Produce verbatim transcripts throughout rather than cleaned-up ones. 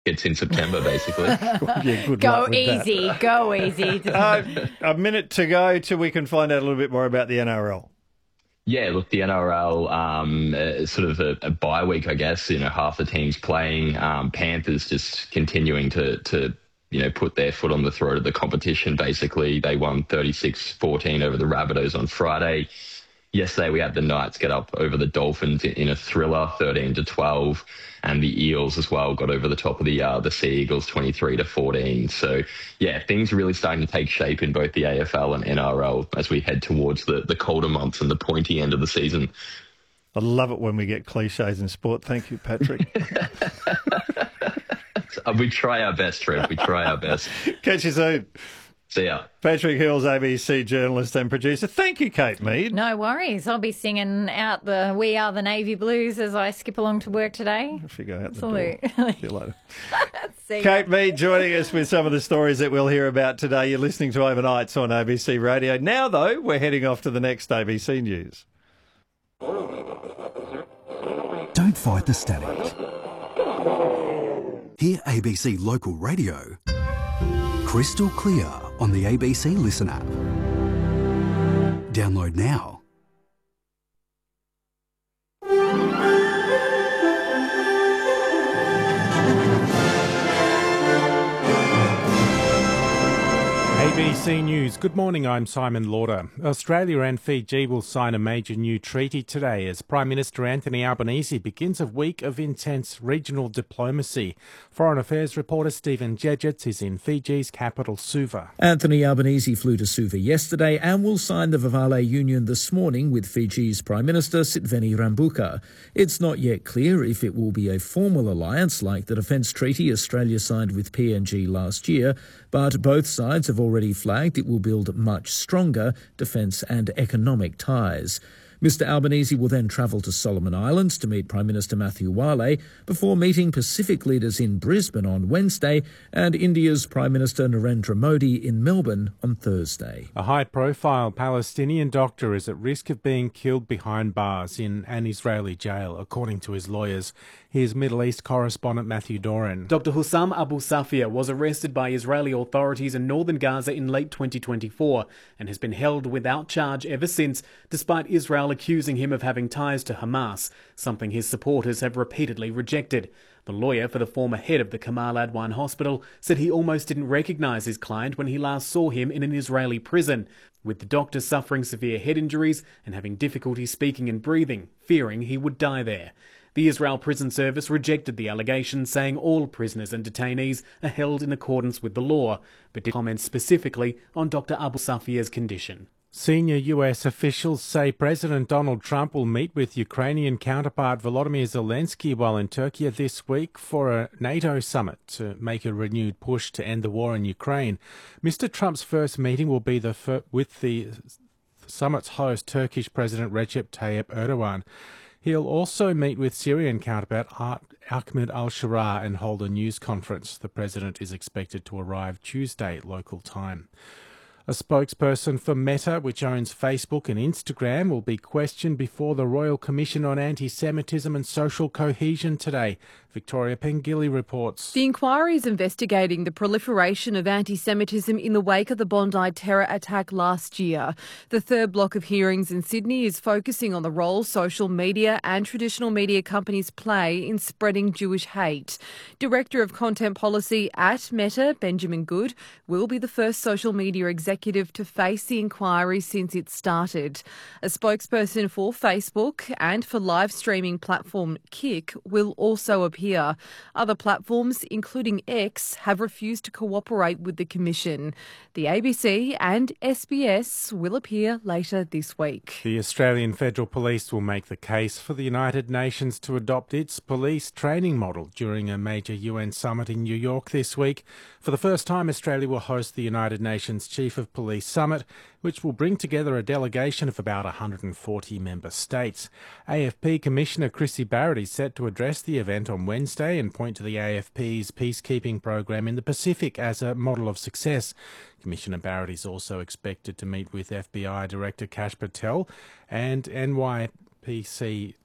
It's in September, basically. Yeah, good Go luck with easy, that. go easy. Uh, a minute to go till we can find out a little bit more about the N R L. Yeah, look, the N R L, um, uh, sort of a, a bye week, I guess. You know, half the teams playing. Um, Panthers just continuing to, to, you know, put their foot on the throat of the competition, basically. They won thirty-six fourteen over the Rabbitohs on Friday. Yesterday, we had the Knights get up over the Dolphins in a thriller, thirteen to twelve, and the Eels as well got over the top of the uh, the Sea Eagles, twenty-three to fourteen. So, yeah, things are really starting to take shape in both the A F L and N R L as we head towards the, the colder months and the pointy end of the season. I love it when we get cliches in sport. Thank you, Patrick. We try our best, Trev. We try our best. Catch you soon. See ya. Patrick Hills, A B C journalist and producer. Thank you, Kate Mead. No worries. I'll be singing out the We Are the Navy Blues as I skip along to work today. Off you go out the Salute. door. See you later. See Kate Mead joining us with some of the stories that we'll hear about today. You're listening to Overnights on A B C Radio. Now, though, we're heading off to the next A B C News. Don't fight the static. Hear A B C Local Radio crystal clear on the A B C Listen app. Download now. A B C News. Good morning, I'm Simon Lauder. Australia and Fiji will sign a major new treaty today as Prime Minister Anthony Albanese begins a week of intense regional diplomacy. Foreign Affairs reporter Stephen Jedgetts is in Fiji's capital, Suva. Anthony Albanese flew to Suva yesterday and will sign the Vavale Union this morning with Fiji's Prime Minister Sitveni Rabuka. It's not yet clear if it will be a formal alliance like the defence treaty Australia signed with P N G last year, but both sides have already flagged it will build much stronger defence and economic ties. Mister Albanese will then travel to Solomon Islands to meet Prime Minister Matthew Wale before meeting Pacific leaders in Brisbane on Wednesday and India's Prime Minister Narendra Modi in Melbourne on Thursday. A high-profile Palestinian doctor is at risk of being killed behind bars in an Israeli jail, according to his lawyers. Here's Middle East correspondent Matthew Doran. Doctor Hussam Abu Safia was arrested by Israeli authorities in northern Gaza in late twenty twenty-four and has been held without charge ever since, despite Israel accusing him of having ties to Hamas, something his supporters have repeatedly rejected. The lawyer for the former head of the Kamal Adwan hospital said he almost didn't recognise his client when he last saw him in an Israeli prison, with the doctor suffering severe head injuries and having difficulty speaking and breathing, fearing he would die there. The Israel Prison Service rejected the allegation, saying all prisoners and detainees are held in accordance with the law, but did comment specifically on Doctor Abu Safia's condition. Senior U S officials say President Donald Trump will meet with Ukrainian counterpart Volodymyr Zelensky while in Turkey this week for a NATO summit to make a renewed push to end the war in Ukraine. Mister Trump's first meeting will be the fir- with the summit's host, Turkish President Recep Tayyip Erdogan. He'll also meet with Syrian counterpart Ahmed al-Sharaa and hold a news conference. The president is expected to arrive Tuesday local time. A spokesperson for Meta, which owns Facebook and Instagram, will be questioned before the Royal Commission on Anti-Semitism and Social Cohesion today. Victoria Pengilly reports. The inquiry is investigating the proliferation of anti-Semitism in the wake of the Bondi terror attack last year. The third block of hearings in Sydney is focusing on the role social media and traditional media companies play in spreading Jewish hate. Director of Content Policy at Meta, Benjamin Good, will be the first social media executive to face the inquiry since it started. A spokesperson for Facebook and for live streaming platform Kick will also appear. Other platforms, including X, have refused to cooperate with the Commission. The A B C and S B S will appear later this week. The Australian Federal Police will make the case for the United Nations to adopt its police training model during a major U N summit in New York this week. For the first time, Australia will host the United Nations Chief of Police Summit, which will bring together a delegation of about one hundred forty member states. A F P Commissioner Chrissy Barrett is set to address the event on Wednesday and point to the A F P's peacekeeping program in the Pacific as a model of success. Commissioner Barrett is also expected to meet with F B I Director Kash Patel and N Y P C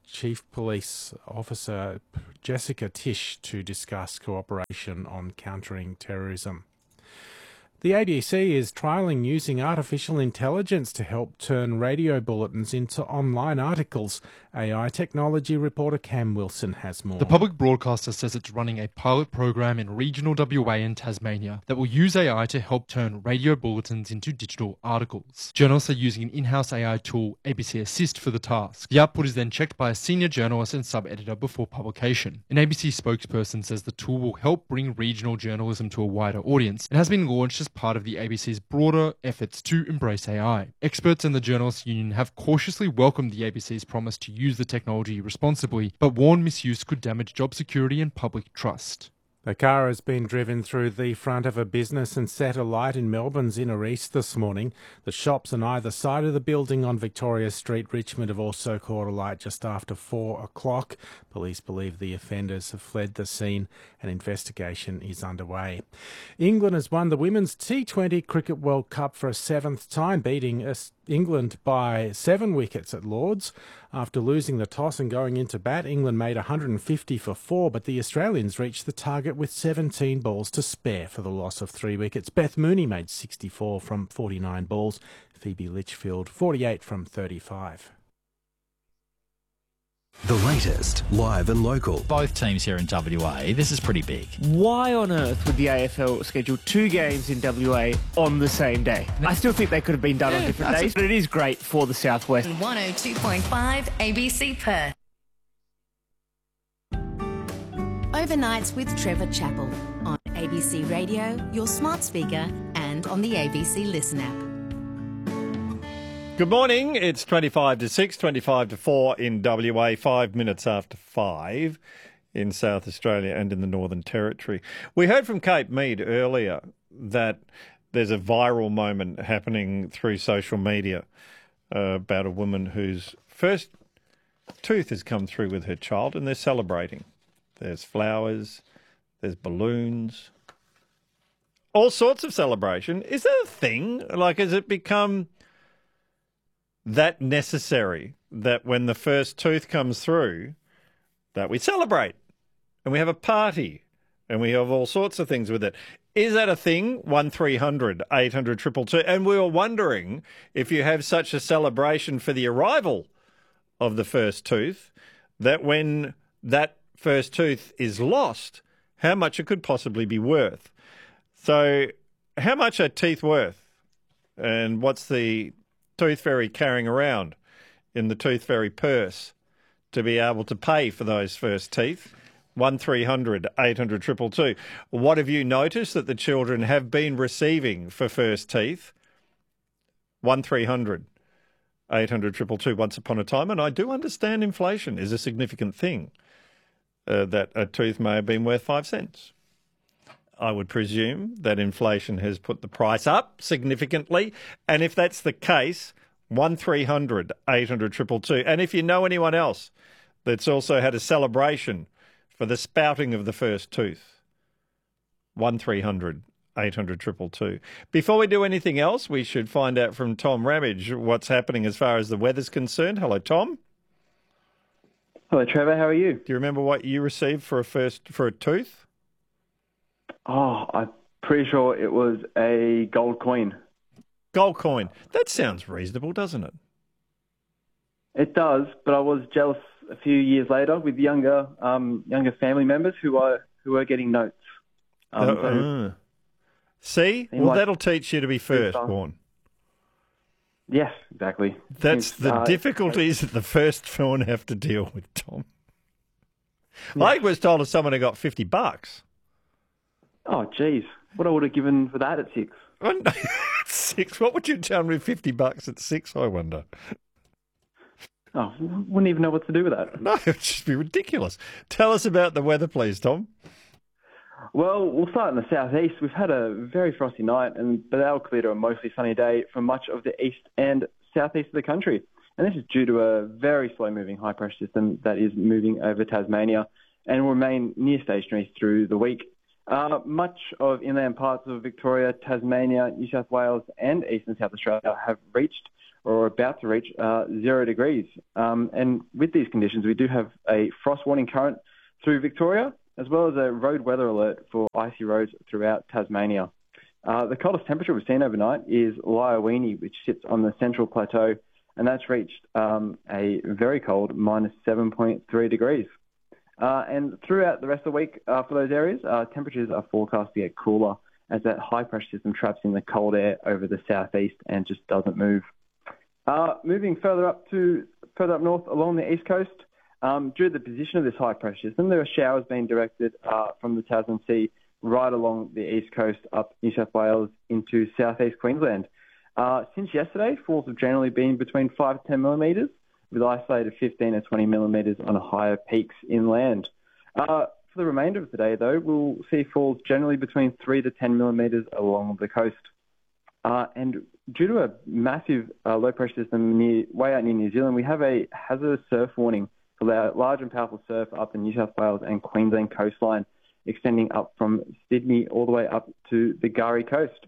Chief Police Officer Jessica Tisch to discuss cooperation on countering terrorism. The A B C is trialling using artificial intelligence to help turn radio bulletins into online articles. A I technology reporter Cam Wilson has more. The public broadcaster says it's running a pilot program in regional W A and Tasmania that will use A I to help turn radio bulletins into digital articles. Journalists are using an in-house A I tool, A B C Assist, for the task. The output is then checked by a senior journalist and sub-editor before publication. An A B C spokesperson says the tool will help bring regional journalism to a wider audience. It has been launched as part of the A B C's broader efforts to embrace A I. Experts and the Journalists Union have cautiously welcomed the A B C's promise to use the technology responsibly, but warn misuse could damage job security and public trust. A car has been driven through the front of a business and set alight in Melbourne's inner east this morning. The shops on either side of the building on Victoria Street, Richmond, have also caught alight just after four o'clock. Police believe the offenders have fled the scene. An investigation is underway. England has won the Women's T twenty Cricket World Cup for a seventh time, beating England by seven wickets at Lords. After losing the toss and going into bat, England made one hundred fifty for four, but the Australians reached the target with seventeen balls to spare for the loss of three wickets. Beth Mooney made sixty-four from forty-nine balls. Phoebe Litchfield, forty-eight from thirty-five. The latest, live and local. Both teams here in W A, this is pretty big. Why on earth would the A F L schedule two games in W A on the same day? I still think they could have been done yeah, on different days, but it is great for the Southwest. one oh two point five A B C Perth. Overnights with Trevor Chappell on A B C Radio, your smart speaker, and on the A B C Listen app. Good morning. It's twenty-five to six, twenty-five to four in W A, five minutes after five in South Australia and in the Northern Territory. We heard from Kate Mead earlier that there's a viral moment happening through social media uh, about a woman whose first tooth has come through with her child, and they're celebrating. There's flowers, there's balloons, all sorts of celebration. Is that a thing? Like, has it become that necessary that when the first tooth comes through, that we celebrate and we have a party and we have all sorts of things with it? Is that a thing? one three hundred eight hundred two two two. And we were wondering if you have such a celebration for the arrival of the first tooth, that when that first tooth is lost, how much it could possibly be worth. So how much are teeth worth? And what's the Tooth Fairy carrying around in the Tooth Fairy purse to be able to pay for those first teeth? one three hundred eight hundred two two two. What have you noticed that the children have been receiving for first teeth? one three hundred eight hundred two two two once upon a time. And I do understand inflation is a significant thing, uh, that a tooth may have been worth five cents. I would presume that inflation has put the price up significantly. And if that's the case, one three hundred eight hundred two two two. And if you know anyone else that's also had a celebration for the spouting of the first tooth, one three hundred eight hundred two two two. Before we do anything else, we should find out from Tom Ramage what's happening as far as the weather's concerned. Hello, Tom. Hello, Trevor. How are you? Do you remember what you received for a first for a tooth? Oh, I'm pretty sure it was a gold coin. Gold coin. That sounds reasonable, doesn't it? It does, but I was jealous a few years later with younger um, younger family members who are who were getting notes. Um, uh, so uh. See? Well, like that'll teach you to be firstborn. Yes, exactly. That's Seems, the uh, difficulties that the firstborn have to deal with, Tom. Yeah. I was told of someone who got fifty bucks. Oh, geez. What I would have given for that at six. Six? What would you tell me fifty bucks at six, I wonder? Oh, wouldn't even know what to do with that. No, it would just be ridiculous. Tell us about the weather, please, Tom. Well, we'll start in the southeast. We've had a very frosty night, and but that'll clear to a mostly sunny day for much of the east and southeast of the country. And this is due to a very slow-moving high-pressure system that is moving over Tasmania and will remain near stationary through the week. Uh, much of inland parts of Victoria, Tasmania, New South Wales and Eastern South Australia have reached or are about to reach uh, zero degrees. Um, and with these conditions, we do have a frost warning current through Victoria, as well as a road weather alert for icy roads throughout Tasmania. Uh, the coldest temperature we've seen overnight is Liawini, which sits on the Central Plateau, and that's reached um, a very cold minus seven point three degrees. Uh, and throughout the rest of the week uh, for those areas, uh, temperatures are forecast to get cooler as that high-pressure system traps in the cold air over the southeast and just doesn't move. Uh, moving further up to further up north along the east coast, um, due to the position of this high-pressure system, there are showers being directed uh, from the Tasman Sea right along the east coast up New South Wales into southeast Queensland. Uh, since yesterday, falls have generally been between five to ten millimetres, with isolated fifteen to twenty millimetres on higher peaks inland. Uh, for the remainder of the day, though, we'll see falls generally between three to ten millimetres along the coast. Uh, and due to a massive uh, low-pressure system near, way out near New Zealand, we have a hazardous surf warning for the large and powerful surf up the New South Wales and Queensland coastline, extending up from Sydney all the way up to the Gari coast.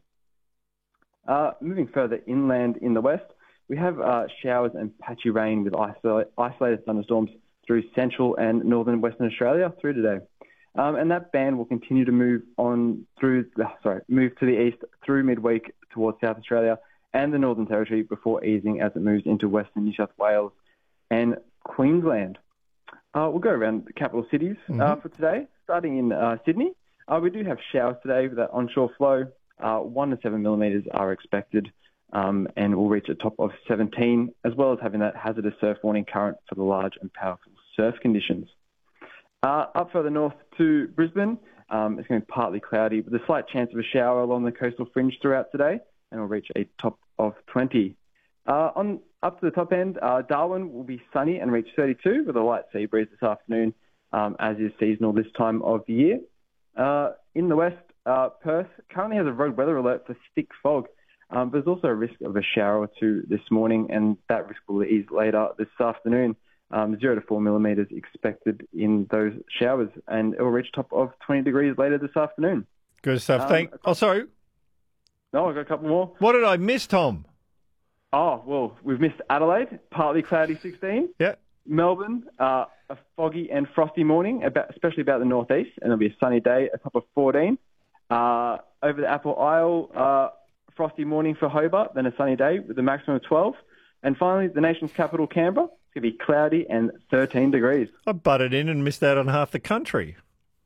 Uh, moving further inland in the west, we have uh, showers and patchy rain with isolate, isolated thunderstorms through central and northern Western Australia through today. Um, and that band will continue to move on through, uh, sorry, move to the east through midweek towards South Australia and the Northern Territory before easing as it moves into Western New South Wales and Queensland. Uh, we'll go around the capital cities mm-hmm. uh, for today, starting in uh, Sydney. Uh, we do have showers today with that onshore flow. Uh, one to seven millimetres are expected. Um, and will reach a top of seventeen, as well as having that hazardous surf warning current for the large and powerful surf conditions. Uh, up further north to Brisbane, um, it's going to be partly cloudy with a slight chance of a shower along the coastal fringe throughout today, and will reach a top of twenty. Uh, on up to the top end, uh, Darwin will be sunny and reach thirty-two with a light sea breeze this afternoon, um, as is seasonal this time of the year. Uh, in the west, uh, Perth currently has a road weather alert for thick fog. Um, but there's also a risk of a shower or two this morning, and that risk will ease later this afternoon. Um, zero to four millimetres expected in those showers, and it will reach top of twenty degrees later this afternoon. Good stuff. Um, Thank. Oh, sorry. No, I've got a couple more. What did I miss, Tom? Oh, well, we've missed Adelaide, partly cloudy sixteen. Yeah. Melbourne, uh, a foggy and frosty morning, about, especially about the northeast, and it'll be a sunny day, a top of fourteen. Uh, over the Apple Isle, uh, frosty morning for Hobart, then a sunny day with a maximum of twelve. And finally, the nation's capital, Canberra, it's going to be cloudy and thirteen degrees. I butted in and missed out on half the country.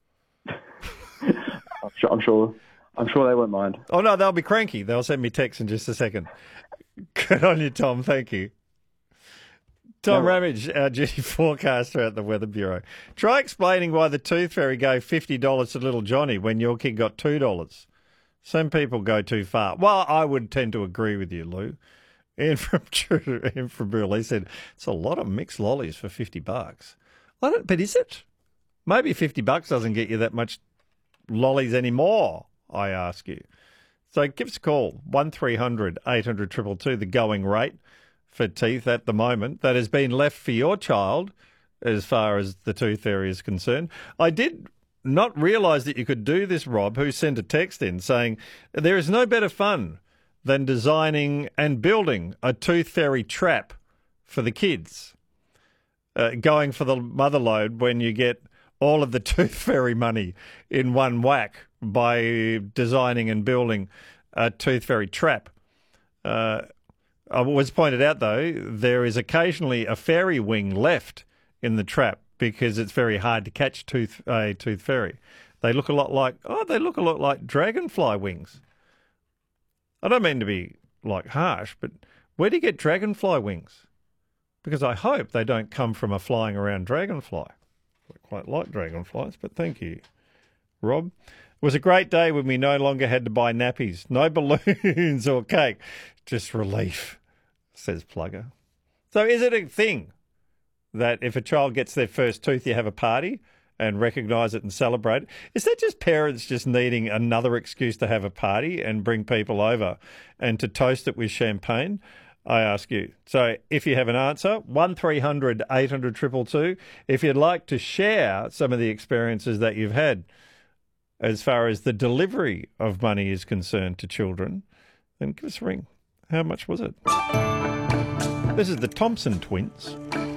I'm, sure, I'm sure I'm sure they won't mind. Oh, no, they'll be cranky. They'll send me texts in just a second. Good on you, Tom. Thank you. Tom no. Ramage, our duty forecaster at the Weather Bureau. Try explaining why the Tooth Fairy gave fifty dollars to little Johnny when your kid got two dollars. Some people go too far. Well, I would tend to agree with you, Lou. Ian from Ian from Burley said, it's a lot of mixed lollies for fifty bucks. I don't, but is it? Maybe fifty bucks doesn't get you that much lollies anymore, I ask you. So give us a call, one three hundred eight hundred two two two, the going rate for teeth at the moment that has been left for your child as far as the Tooth Fairy is concerned. I did not realise that you could do this, Rob, who sent a text in saying there is no better fun than designing and building a Tooth Fairy trap for the kids. Uh, going for the mother load when you get all of the Tooth Fairy money in one whack by designing and building a Tooth Fairy trap. Uh, I was pointed out, though, there is occasionally a fairy wing left in the trap because it's very hard to catch tooth a Tooth Fairy. They look a lot like, oh, they look a lot like dragonfly wings. I don't mean to be, like, harsh, but where do you get dragonfly wings? Because I hope they don't come from a flying around dragonfly. I quite like dragonflies, but thank you, Rob. It was a great day when we no longer had to buy nappies. No balloons or cake. Just relief, says Plugger. So is it a thing that if a child gets their first tooth, you have a party and recognise it and celebrate? Is that just parents just needing another excuse to have a party and bring people over and to toast it with champagne? I ask you. So if you have an answer, one three hundred eight hundred two two two. If you'd like to share some of the experiences that you've had as far as the delivery of money is concerned to children, then give us a ring. How much was it? This is the Thompson twins.